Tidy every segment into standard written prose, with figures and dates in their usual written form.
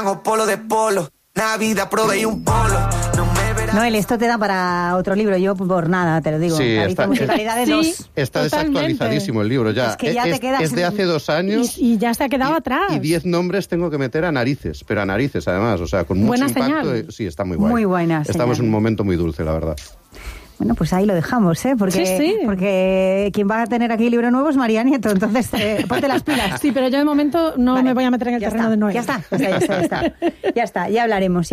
Jordan o polo de polo. Navidad probé y un polo. Noel, esto te da para otro libro, yo por nada, te lo digo. Sí, está desactualizadísimo el libro ya. Es que ya te quedas... Es de hace 2 años. Y ya se ha quedado atrás. Y 10 nombres tengo que meter a narices, pero a narices además, o sea, con mucho buena impacto. Señal. Sí, está muy guay. Muy buena Estamos señal. en un momento muy dulce, la verdad. Bueno, pues ahí lo dejamos, ¿eh? Porque quien va a tener aquí libro nuevo es María Nieto, entonces ponte las pilas. Sí, pero yo de momento no me voy a meter en el terreno de Noel. Ya está. Ya hablaremos.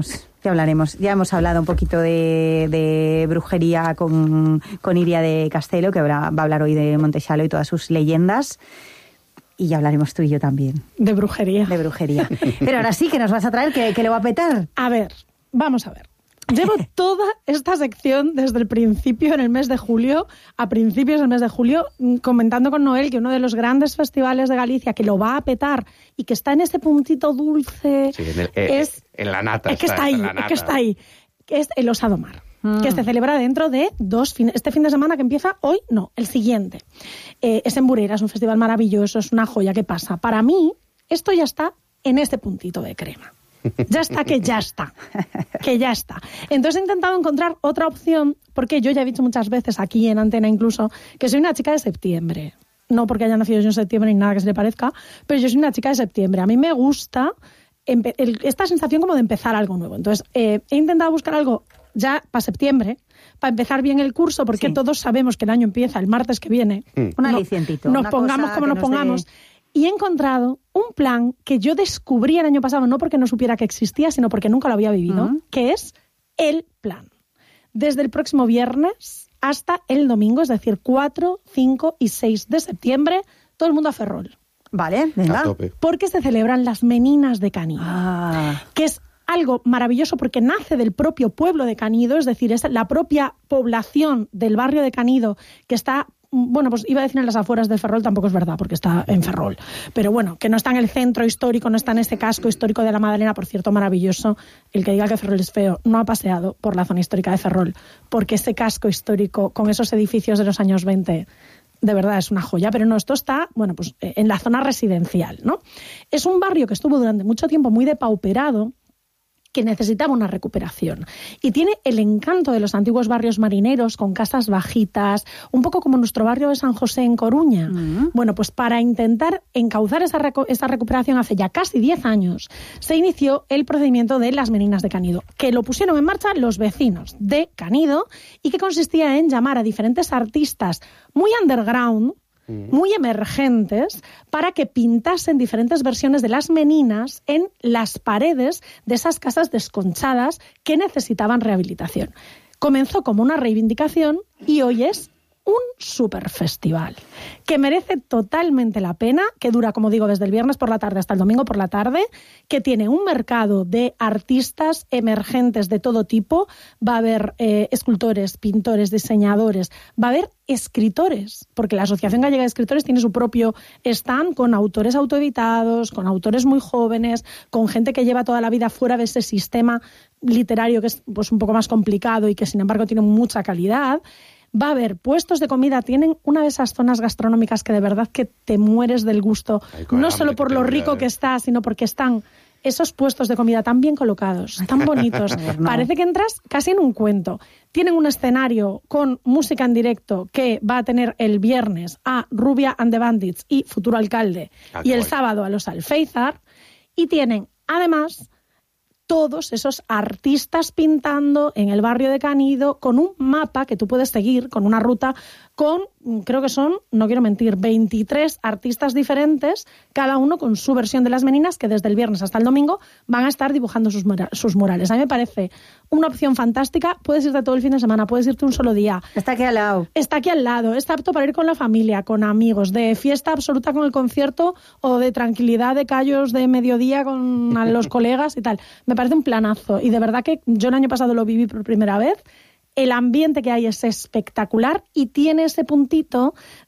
Ya hemos hablado un poquito de brujería con Iria de Castelo, que va a hablar hoy de Montexalo y todas sus leyendas. Y ya hablaremos tú y yo también. De brujería. Pero ahora sí que nos vas a traer que le va a petar. A ver, vamos a ver. Llevo toda esta sección desde el principio, en el mes de julio, a principios del mes de julio, comentando con Noel que uno de los grandes festivales de Galicia que lo va a petar y que está en ese puntito dulce en la nata. Es que está ahí, que es el Osado Mar, que se celebra dentro de este fin de semana que empieza hoy, no, el siguiente. Es en Burela, es un festival maravilloso, es una joya. ¿Qué pasa? Para mí, esto ya está en este puntito de crema. Ya está. Entonces he intentado encontrar otra opción, porque yo ya he dicho muchas veces aquí en Antena incluso que soy una chica de septiembre. No porque haya nacido yo en septiembre ni nada que se le parezca, pero yo soy una chica de septiembre. A mí me gusta esta sensación como de empezar algo nuevo. Entonces he intentado buscar algo ya para septiembre, para empezar bien el curso, porque todos sabemos que el año empieza el martes que viene. Un alicientito. Nos pongamos como nos pongamos. Y he encontrado un plan que yo descubrí el año pasado, no porque no supiera que existía, sino porque nunca lo había vivido, que es el plan. Desde el próximo viernes hasta el domingo, es decir, 4, 5 y 6 de septiembre, todo el mundo a Ferrol. Vale, venga. A tope. Porque se celebran las Meninas de Canido, que es algo maravilloso porque nace del propio pueblo de Canido, es decir, es la propia población del barrio de Canido que está... Bueno, pues iba a decir en las afueras de Ferrol, tampoco es verdad, porque está en Ferrol. Pero bueno, que no está en el centro histórico, no está en ese casco histórico de la Madalena, por cierto, maravilloso. El que diga que Ferrol es feo no ha paseado por la zona histórica de Ferrol, porque ese casco histórico, con esos edificios de los años 20, de verdad es una joya. Pero no, esto está, bueno, pues en la zona residencial, ¿no? Es un barrio que estuvo durante mucho tiempo muy depauperado, que necesitaba una recuperación. Y tiene el encanto de los antiguos barrios marineros, con casas bajitas, un poco como nuestro barrio de San José en Coruña. Bueno, pues para intentar encauzar esa recuperación hace ya casi 10 años, se inició el procedimiento de las Meninas de Canido, que lo pusieron en marcha los vecinos de Canido y que consistía en llamar a diferentes artistas muy underground, muy emergentes, para que pintasen diferentes versiones de las meninas en las paredes de esas casas desconchadas que necesitaban rehabilitación. Comenzó como una reivindicación y hoy es un superfestival que merece totalmente la pena, que dura, como digo, desde el viernes por la tarde hasta el domingo por la tarde, que tiene un mercado de artistas emergentes de todo tipo. Va a haber escultores, pintores, diseñadores, va a haber escritores, porque la Asociación Gallega de Escritores tiene su propio stand con autores autoeditados, con autores muy jóvenes, con gente que lleva toda la vida fuera de ese sistema literario que es pues un poco más complicado y que sin embargo tiene mucha calidad. Va a haber puestos de comida, tienen una de esas zonas gastronómicas que de verdad que te mueres del gusto, no solo por lo rico que está, sino porque están esos puestos de comida tan bien colocados, tan bonitos. Parece que entras casi en un cuento. Tienen un escenario con música en directo que va a tener el viernes a Rubia and the Bandits y Futuro Alcalde, y el sábado a los Alféizar, y tienen además todos esos artistas pintando en el barrio de Canido con un mapa que tú puedes seguir, con una ruta, con, creo que son, no quiero mentir, 23 artistas diferentes, cada uno con su versión de las meninas, que desde el viernes hasta el domingo van a estar dibujando sus murales. A mí me parece una opción fantástica. Puedes irte todo el fin de semana, puedes irte un solo día. Está aquí al lado. Está aquí al lado, está apto para ir con la familia, con amigos, de fiesta absoluta con el concierto o de tranquilidad de callos de mediodía con los colegas y tal. Me parece un planazo y de verdad que yo el año pasado lo viví por primera vez. El ambiente que hay es espectacular y tiene ese puntito